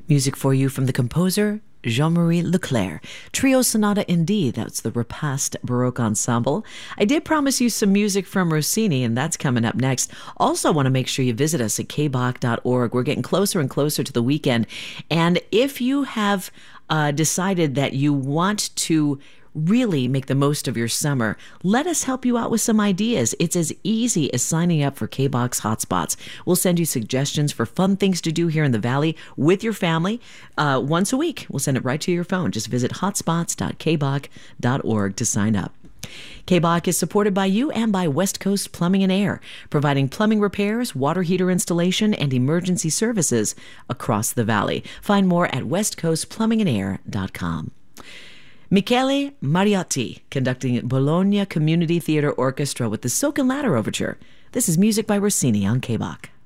Music for you from the composer Jean-Marie Leclerc. Trio Sonata in D, that's the Repast Baroque Ensemble. I did promise you some music from Rossini, and that's coming up next. Also want to make sure you visit us at kbach.org. We're getting closer and closer to the weekend. And if you have decided that you want to really make the most of your summer, let us help you out with some ideas. It's as easy as signing up for KBOX Hotspots. We'll send you suggestions for fun things to do here in the Valley with your family once a week. We'll send it right to your phone. Just visit hotspots.kbach.org to sign up. KBOC is supported by you and by West Coast Plumbing and Air, providing plumbing repairs, water heater installation, and emergency services across the Valley. Find more at westcoastplumbingandair.com. Michele Mariotti, conducting Bologna Community Theater Orchestra with the Silken Ladder Overture. This is music by Rossini on KBOC.